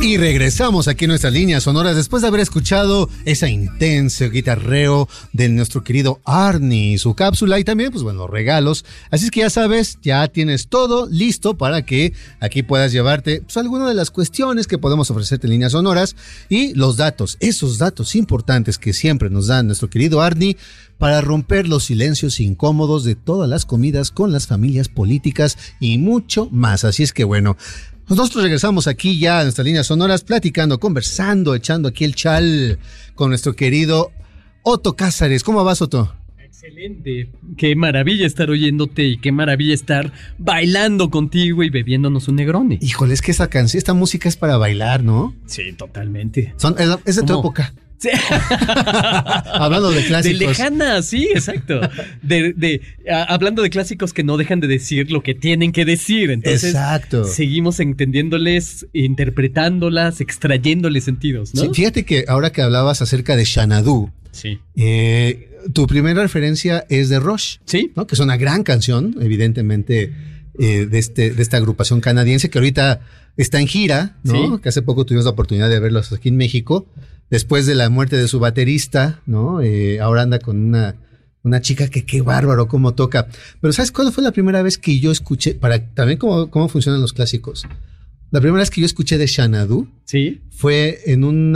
Y regresamos aquí en nuestras líneas sonoras después de haber escuchado esa intenso guitarreo de nuestro querido Arnie, su cápsula y también, pues bueno, regalos. Así es que ya sabes, ya tienes todo listo para que aquí puedas llevarte pues, alguna de las cuestiones que podemos ofrecerte en líneas sonoras y los datos, esos datos importantes que siempre nos da nuestro querido Arnie para romper los silencios incómodos de todas las comidas con las familias políticas y mucho más. Así es que bueno, nosotros regresamos aquí ya a nuestras líneas sonoras, platicando, conversando, echando aquí el chal con nuestro querido Otto Cázares. ¿Cómo vas, Otto? Excelente. Qué maravilla estar oyéndote y qué maravilla estar bailando contigo y bebiéndonos un Negroni. Híjole, es que esta música es para bailar, ¿no? Sí, totalmente. Es de tu época. Sí. Hablando de clásicos. De lejana, sí, exacto. Hablando de clásicos que no dejan de decir lo que tienen que decir. Entonces, exacto. Seguimos entendiéndoles, interpretándolas, extrayéndoles sentidos, ¿no? Sí, fíjate que ahora que hablabas acerca de Xanadu, sí. Tu primera referencia es de Rush, sí, ¿no? Que es una gran canción, evidentemente, de esta agrupación canadiense que ahorita está en gira, ¿no? Sí. Que hace poco tuvimos la oportunidad de verlos aquí en México. Después de la muerte de su baterista, ¿no? Ahora anda con una chica que qué bárbaro cómo toca. Pero ¿sabes cuándo fue la primera vez que yo escuché, para también cómo funcionan los clásicos? La primera vez que yo escuché de Xanadu, ¿sí? Fue en un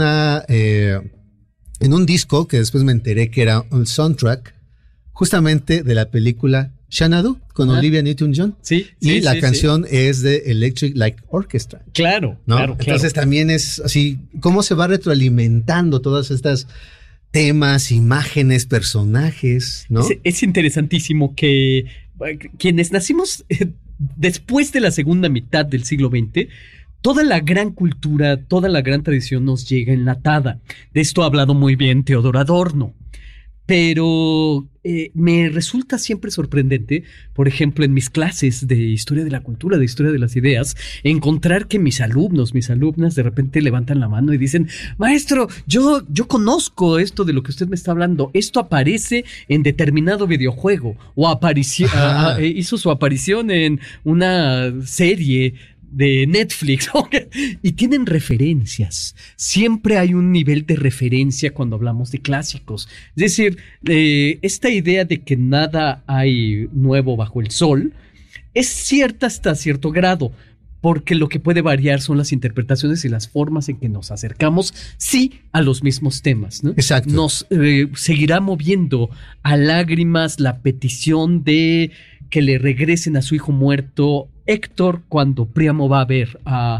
disco que después me enteré que era un soundtrack justamente de la película Xanadu con Olivia Newton-John. Sí. Y la canción es de Electric Light Orchestra. Claro, ¿no? claro. Entonces también es así, cómo se va retroalimentando todas estas temas, imágenes, personajes, ¿no? Es interesantísimo que quienes nacimos después de la segunda mitad del siglo XX, toda la gran cultura, toda la gran tradición nos llega enlatada. De esto ha hablado muy bien Teodor Adorno. Pero me resulta siempre sorprendente, por ejemplo, en mis clases de historia de la cultura, de historia de las ideas, encontrar que mis alumnos, mis alumnas de repente levantan la mano y dicen: maestro, yo conozco esto de lo que usted me está hablando, esto aparece en determinado videojuego o hizo su aparición en una serie de Netflix, y tienen referencias. Siempre hay un nivel de referencia cuando hablamos de clásicos. Es decir, esta idea de que nada hay nuevo bajo el sol es cierta hasta cierto grado, porque lo que puede variar son las interpretaciones y las formas en que nos acercamos, sí, a los mismos temas, ¿no? Exacto. Nos seguirá moviendo a lágrimas la petición de que le regresen a su hijo muerto Héctor cuando Príamo va a ver a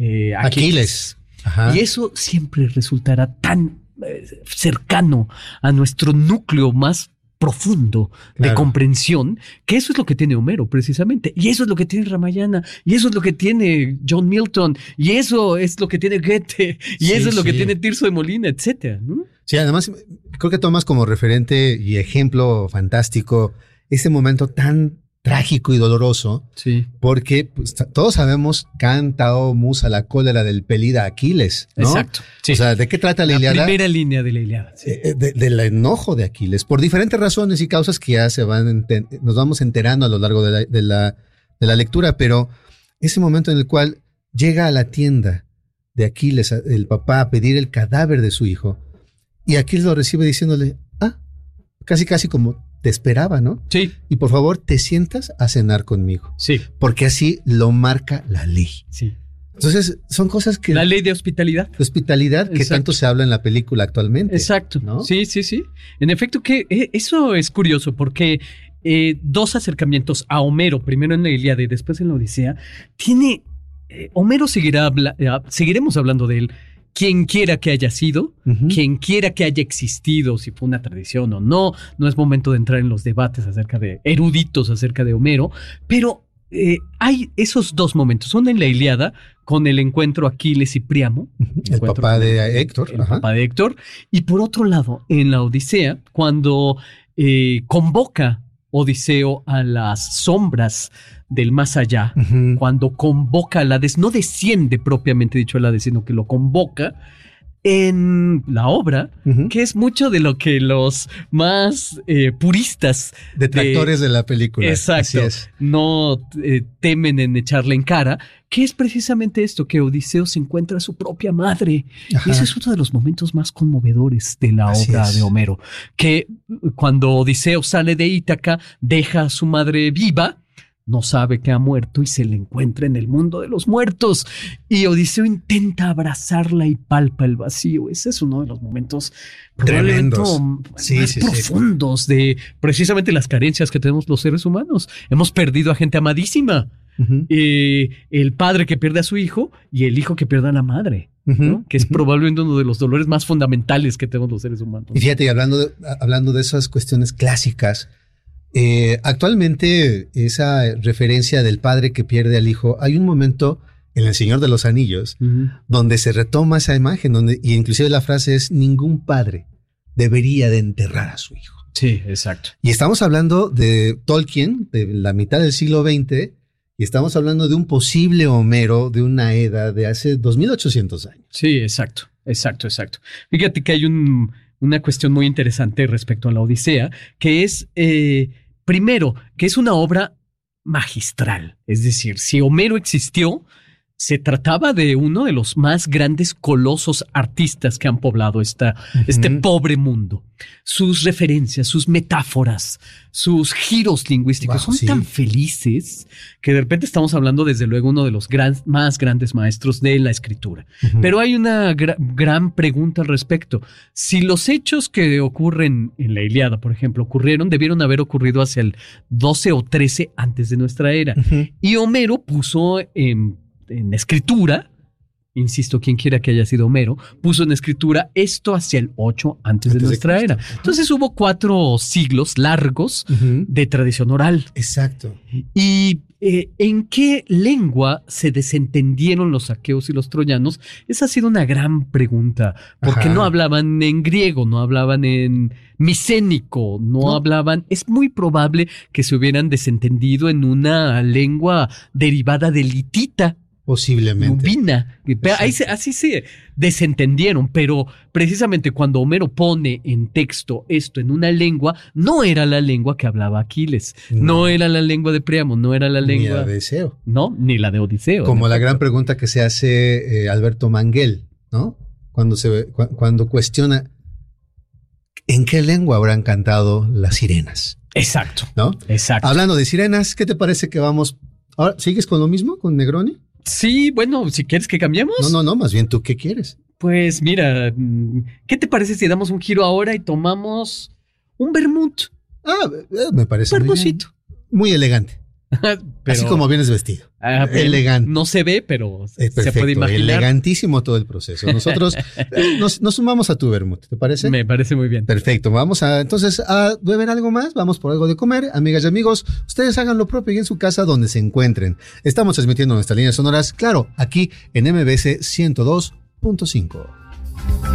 Aquiles. Ajá. Y eso siempre resultará tan cercano a nuestro núcleo más profundo de comprensión, que eso es lo que tiene Homero precisamente, y eso es lo que tiene Ramayana, y eso es lo que tiene John Milton, y eso es lo que tiene Goethe, y eso es lo que tiene Tirso de Molina, etcétera, ¿no? Sí, además creo que tomas como referente y ejemplo fantástico ese momento tan trágico y doloroso, porque pues, todos sabemos canta o musa la cólera del pelida Aquiles, ¿no? Exacto. Sí. O sea, ¿de qué trata la Ilíada? La primera línea de la Ilíada. Sí. Del enojo de Aquiles, por diferentes razones y causas que ya nos vamos enterando a lo largo de la lectura, pero ese momento en el cual llega a la tienda de Aquiles, el papá, a pedir el cadáver de su hijo, y Aquiles lo recibe diciéndole, casi como te esperaba, ¿no? Sí. Y por favor, te sientas a cenar conmigo. Sí. Porque así lo marca la ley. Sí. Entonces, son cosas que... La ley de hospitalidad. De hospitalidad que tanto se habla en la película actualmente. Exacto. ¿No? Sí. En efecto, que eso es curioso porque dos acercamientos a Homero, primero en la Ilíada y después en la Odisea, tiene... Homero seguiremos hablando de él. Quien quiera que haya sido, quien quiera que haya existido, si fue una tradición o no, no es momento de entrar en los debates eruditos acerca de Homero, pero hay esos dos momentos, uno en la Ilíada, con el encuentro Aquiles y Príamo, el papá de Héctor. El papá de Héctor, y por otro lado, en la Odisea, cuando convoca Odiseo a las sombras del más allá, cuando convoca al Hades, no desciende propiamente dicho al Hades, sino que lo convoca, en la obra, que es mucho de lo que los más puristas... Detractores de la película. Exacto. No temen en echarle en cara, que es precisamente esto, que Odiseo se encuentra a su propia madre. Ajá. Y ese es uno de los momentos más conmovedores de la obra de Homero, que cuando Odiseo sale de Ítaca, deja a su madre viva, no sabe que ha muerto y se le encuentra en el mundo de los muertos. Y Odiseo intenta abrazarla y palpa el vacío. Ese es uno de los momentos tremendos, más profundos de precisamente las carencias que tenemos los seres humanos. Hemos perdido a gente amadísima. El padre que pierde a su hijo y el hijo que pierde a la madre, ¿no? Que es probablemente uno de los dolores más fundamentales que tenemos los seres humanos. Y fíjate, hablando de esas cuestiones clásicas, actualmente esa referencia del padre que pierde al hijo, hay un momento en El Señor de los Anillos donde se retoma esa imagen, y inclusive la frase es: ningún padre debería de enterrar a su hijo. Sí, exacto. Y estamos hablando de Tolkien, de la mitad del siglo XX, y estamos hablando de un posible Homero de una edad de hace 2800 años. Sí, exacto. Fíjate que hay una cuestión muy interesante respecto a la Odisea, que es, primero, que es una obra magistral. Es decir, si Homero existió, se trataba de uno de los más grandes colosos artistas que han poblado este pobre mundo. Sus referencias, sus metáforas, sus giros lingüísticos son tan felices que de repente estamos hablando desde luego uno de los más grandes maestros de la escritura. Pero hay una gran pregunta al respecto. Si los hechos que ocurren en la Ilíada, por ejemplo, debieron haber ocurrido hacia el 12 o 13 antes de nuestra era. Y Homero puso en escritura, insisto, quien quiera que haya sido Homero, puso en escritura esto hacia el 8 antes de nuestra era. Entonces hubo 4 siglos largos de tradición oral. Exacto. Y ¿en qué lengua se desentendieron los aqueos y los troyanos? Esa ha sido una gran pregunta, porque no hablaban en griego, no hablaban en micénico, no hablaban... Es muy probable que se hubieran desentendido en una lengua derivada del hitita. Posiblemente. Lubina. Así se desentendieron, pero precisamente cuando Homero pone en texto esto en una lengua, no era la lengua que hablaba Aquiles, no era la lengua de Príamo, no era la lengua... Ni la de Odiseo. No, ni la de Odiseo. Como la gran pregunta que se hace Alberto Manguel, ¿no? Cuando cuestiona ¿en qué lengua habrán cantado las sirenas? Exacto. ¿No? Exacto. Hablando de sirenas, ¿qué te parece que vamos... Ahora, ¿sigues con lo mismo, con Negroni? Sí, bueno, si quieres que cambiemos. No, más bien tú, ¿qué quieres? Pues mira, ¿qué te parece si damos un giro ahora y tomamos un vermut? Me parece muy bien. Muy elegante. Pero, así como vienes vestido. Elegante. No se ve, pero perfecto, se puede imaginar. Elegantísimo todo el proceso. Nosotros nos sumamos a tu vermut, ¿te parece? Me parece muy bien. Perfecto. Vamos entonces a beber algo más. Vamos por algo de comer. Amigas y amigos, ustedes hagan lo propio y en su casa donde se encuentren. Estamos transmitiendo nuestras líneas sonoras, claro, aquí en MBS 102.5.